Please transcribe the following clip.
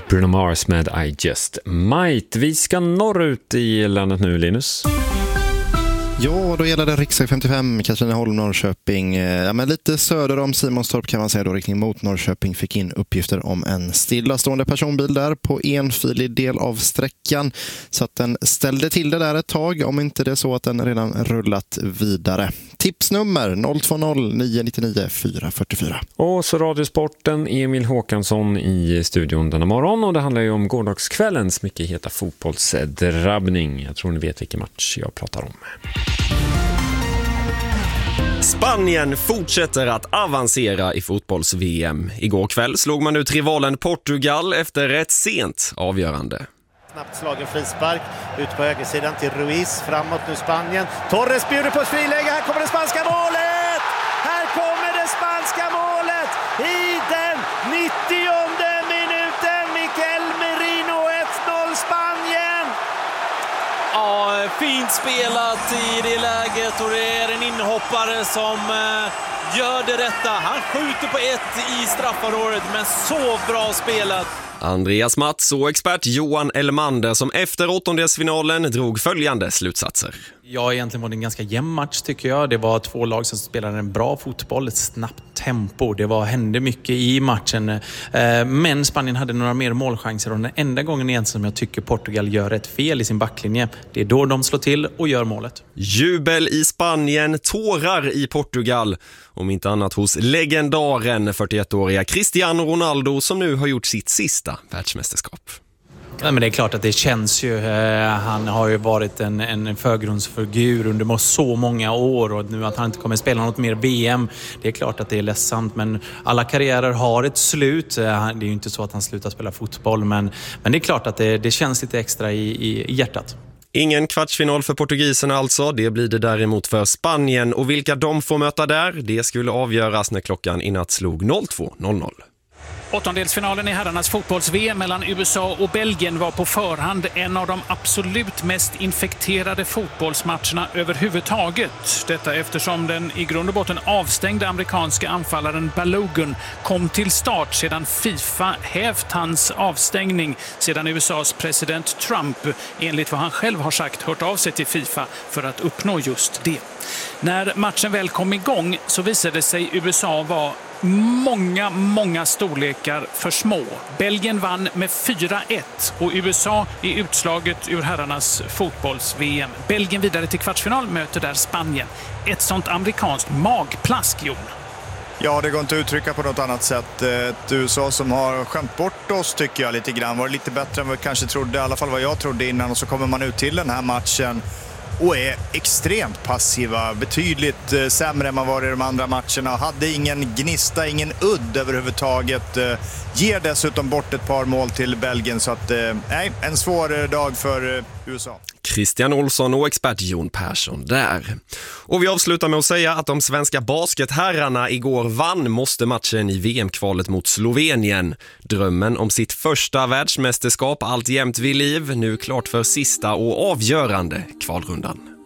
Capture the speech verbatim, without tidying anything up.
Bruno Mars med I Just Might. Vi ska norrut i landet nu, Linus. Ja, då gäller det riksväg femtiofem, Katrineholm, Norrköping. Ja, men lite söder om Simonstorp kan man säga då, riktning mot Norrköping. Fick in uppgifter om en stillastående personbil där på enfilig del av sträckan. Så att den ställde till det där ett tag, om inte det är så att den redan rullat vidare. Tipsnummer noll två noll nio nio nio fyra fyra fyra. Och så Radiosporten, Emil Håkansson i studion denna morgon. Och det handlar ju om gårdagskvällens mycket heta fotbollsdrabbning. Jag tror ni vet vilken match jag pratar om. Spanien fortsätter att avancera i fotbolls-V M. Igår kväll slog man ut rivalen Portugal efter ett sent avgörande. Snabbt slagen frispark ut på högersidan till Ruiz, framåt nu Spanien. Torres bjuder på ett friläge, här kommer det spanska målet! Här kommer det spanska målet i den nittionde minuten. Mikel Merino, ett noll Spanien! Ja, fint spelat i det läget och det är en inhoppare som eh, gör det rätta. Han skjuter på ett i straffområdet, men så bra spelat. Andreas Mats och expert Johan Elmander som efter åttondelsfinalen drog följande slutsatser. Ja, egentligen var det en ganska jämn match tycker jag. Det var två lag som spelade en bra fotboll, ett snabbt tempo. Det var, hände mycket i matchen. Men Spanien hade några mer målchanser och den enda gången egentligen som jag tycker Portugal gör ett fel i sin backlinje. Det är då de slår till och gör målet. Jubel i Spanien, tårar i Portugal. Om inte annat hos legendaren fyrtioettåriga Cristiano Ronaldo som nu har gjort sitt sista världsmästerskap. Ja, men det är klart att det känns ju. Han har ju varit en, en förgrundsfigur under så många år och nu att han inte kommer spela något mer V M, det är klart att det är ledsamt, men alla karriärer har ett slut. Det är ju inte så att han slutar spela fotboll, men, men det är klart att det, det känns lite extra i, i, i hjärtat. Ingen kvartsfinal för portugiserna alltså, det blir det däremot för Spanien och vilka de får möta där, det skulle avgöras när klockan i natt slog noll två noll noll. Åttondelsfinalen i herrarnas fotbolls-V M mellan U S A och Belgien var på förhand en av de absolut mest infekterade fotbollsmatcherna överhuvudtaget. Detta eftersom den i grund och botten avstängda amerikanska anfallaren Balogun kom till start sedan FIFA hävt hans avstängning sedan U S A:s president Trump, enligt vad han själv har sagt, hört av sig till FIFA för att uppnå just det. När matchen väl kom igång så visade sig U S A vara många, många storlekar för små. Belgien vann med fyra ett och U S A i utslaget ur herrarnas fotbolls-V M. Belgien vidare till kvartsfinal möter där Spanien. Ett sånt amerikanskt magplask, Jon. Ja, det går inte att uttrycka på något annat sätt. Ett U S A som har skämt bort oss tycker jag lite grann. Var lite bättre än vad vi kanske trodde, i alla fall vad jag trodde innan. Och så kommer man ut till den här matchen och är extremt passiva, betydligt eh, sämre än man var i de andra matcherna. Hade ingen gnista, ingen udd överhuvudtaget. Eh, ger dessutom bort ett par mål till Belgien, så att eh, nej, en svår dag för eh, U S A. Christian Olsson och expert Jon Persson där. Och vi avslutar med att säga att de svenska basketherrarna igår vann måste matchen i V M-kvalet mot Slovenien. Drömmen om sitt första världsmästerskap alltjämt vid liv, nu klart för sista och avgörande kvalrundan.